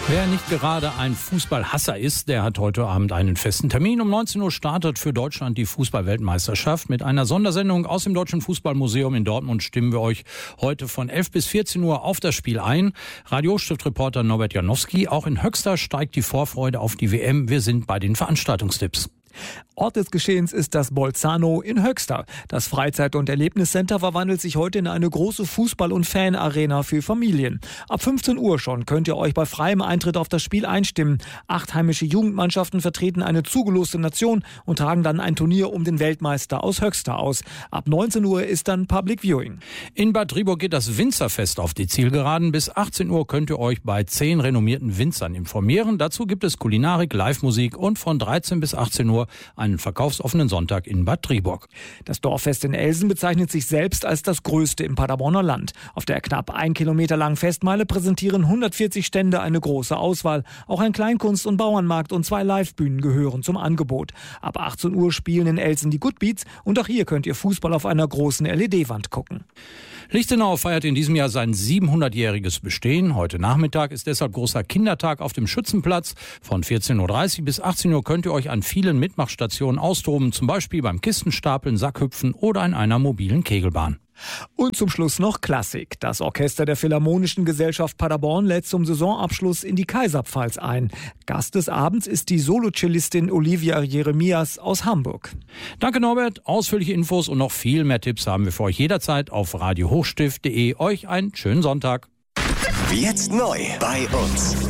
Wer nicht gerade ein Fußballhasser ist, der hat heute Abend einen festen Termin. Um 19 Uhr startet für Deutschland die Fußball-Weltmeisterschaft. Mit einer Sondersendung aus dem Deutschen Fußballmuseum in Dortmund stimmen wir euch heute von 11 bis 14 Uhr auf das Spiel ein. Radio-Stift-Reporter Norbert Janowski. Auch in Höxter steigt die Vorfreude auf die WM. Wir sind bei den Veranstaltungstipps. Ort des Geschehens ist das Bolzano in Höxter. Das Freizeit- und Erlebniscenter verwandelt sich heute in eine große Fußball- und Fanarena für Familien. Ab 15 Uhr schon könnt ihr euch bei freiem Eintritt auf das Spiel einstimmen. 8 heimische Jugendmannschaften vertreten eine zugeloste Nation und tragen dann ein Turnier um den Weltmeister aus Höxter aus. Ab 19 Uhr ist dann Public Viewing. In Bad Driburg geht das Winzerfest auf die Zielgeraden. Bis 18 Uhr könnt ihr euch bei 10 renommierten Winzern informieren. Dazu gibt es Kulinarik, Live-Musik und von 13 bis 18 Uhr einen verkaufsoffenen Sonntag in Bad Driburg. Das Dorffest in Elsen bezeichnet sich selbst als das größte im Paderborner Land. Auf der knapp 1 Kilometer langen Festmeile präsentieren 140 Stände eine große Auswahl. Auch ein Kleinkunst- und Bauernmarkt und 2 Live-Bühnen gehören zum Angebot. Ab 18 Uhr spielen in Elsen die Good Beats und auch hier könnt ihr Fußball auf einer großen LED-Wand gucken. Lichtenau feiert in diesem Jahr sein 700-jähriges Bestehen. Heute Nachmittag ist deshalb großer Kindertag auf dem Schützenplatz. Von 14.30 Uhr bis 18 Uhr könnt ihr euch an vielen Mitmachstationen austoben, zum Beispiel beim Kistenstapeln, Sackhüpfen oder in einer mobilen Kegelbahn. Und zum Schluss noch Klassik. Das Orchester der Philharmonischen Gesellschaft Paderborn lädt zum Saisonabschluss in die Kaiserpfalz ein. Gast des Abends ist die Solocellistin Olivia Jeremias aus Hamburg. Danke Norbert, ausführliche Infos und noch viel mehr Tipps haben wir für euch jederzeit auf radiohochstift.de. Euch einen schönen Sonntag. Jetzt neu bei uns.